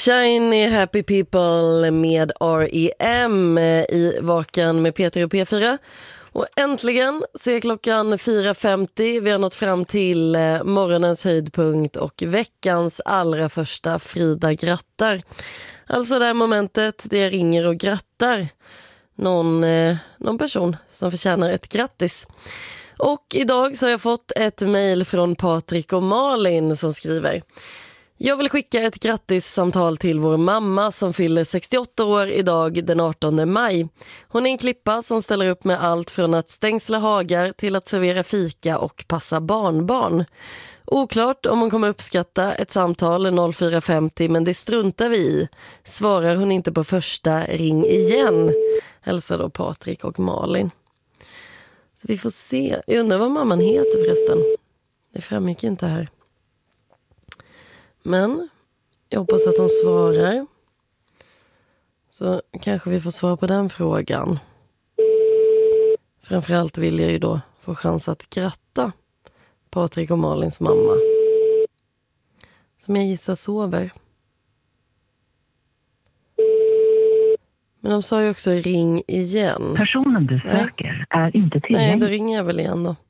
Shiny Happy People med R.E.M. i Vakan med Peter och P4. Och äntligen så är klockan 4.50. Vi har nått fram till morgonens höjdpunkt och veckans allra första Frida grattar. Alltså det här momentet där jag ringer och grattar någon person som förtjänar ett grattis. Och idag så har jag fått ett mejl från Patrik och Malin som skriver: jag vill skicka ett grattissamtal till vår mamma som fyller 68 år idag den 18 maj. Hon är en klippa som ställer upp med allt från att stängsla hagar till att servera fika och passa barnbarn. Oklart om hon kommer uppskatta ett samtal 04.50, men det struntar vi i. Svarar hon inte på första, ring igen. Hälsar då Patrik och Malin. Så vi får se. Jag undrar vad mamman heter förresten. Det framgick inte här. Men jag hoppas att hon svarar. Så kanske vi får svar på den frågan. Framförallt vill jag ju då få chans att gratta Patrik och Malins mamma, som jag gissar sover. Men de sa ju också ring igen. Personen du söker är inte tillgänglig. Nej, då ringer jag väl igen då.